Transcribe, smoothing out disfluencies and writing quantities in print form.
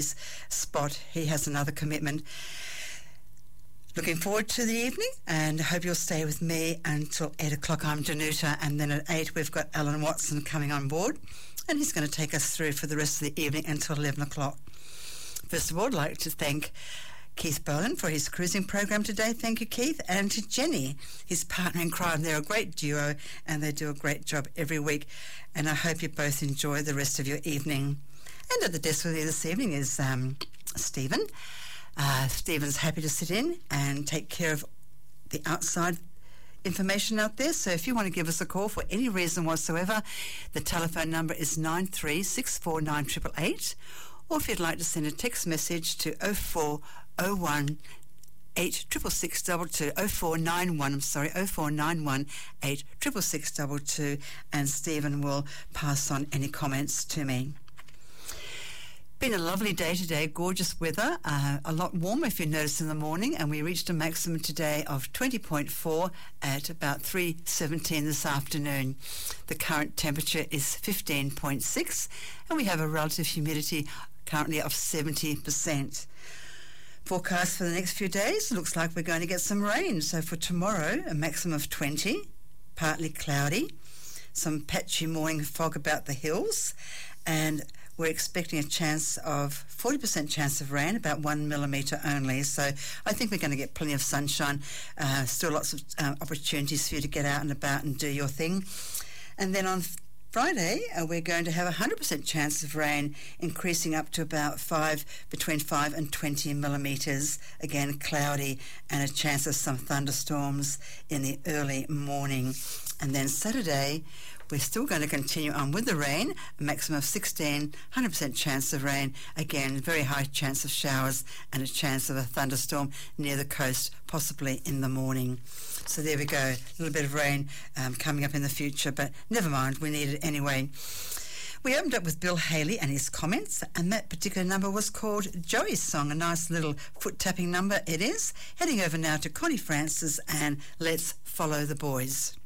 spot. He has another commitment. Looking forward to the evening, and hope you'll stay with me until 8 o'clock. I'm Danuta, and then at 8 we've got Alan Watson coming on board, and he's going to take us through for the rest of the evening until 11 o'clock. First of all, I'd like to thank Keith Bowen for his cruising program today. Thank you, Keith. And to Jenny, his partner in crime. They're a great duo, and they do a great job every week, and I hope you both enjoy the rest of your evening. And at the desk with me this evening is Stephen. Stephen's happy to sit in and take care of the outside information out there. So if you want to give us a call for any reason whatsoever, the telephone number is 93649888, or if you'd like to send a text message to 0401 86662 0491 86662, and Stephen will pass on any comments to me. Been a lovely day today, gorgeous weather, a lot warmer if you notice in the morning, and we reached a maximum today of 20.4 at about 3:17 this afternoon. The current temperature is 15.6, and we have a relative humidity currently of 70%. Forecast for the next few days, looks like we're going to get some rain. So for tomorrow, a maximum of 20, partly cloudy, some patchy morning fog about the hills, and we're expecting a chance of 40% chance of rain, about 1 millimetre only. So I think we're going to get plenty of sunshine. Still lots of opportunities for you to get out and about and do your thing. And then on Friday, we're going to have a 100% chance of rain, increasing up to about between 5 and 20 millimetres. Again, cloudy, and a chance of some thunderstorms in the early morning. And then Saturday, we're still going to continue on with the rain, a maximum of 16, 100% chance of rain. Again, very high chance of showers and a chance of a thunderstorm near the coast, possibly in the morning. So there we go, a little bit of rain coming up in the future, but never mind, we need it anyway. We opened up with Bill Haley and his comments, and that particular number was called Joey's Song, a nice little foot-tapping number it is. Heading over now to Connie Francis and Let's Follow the Boys.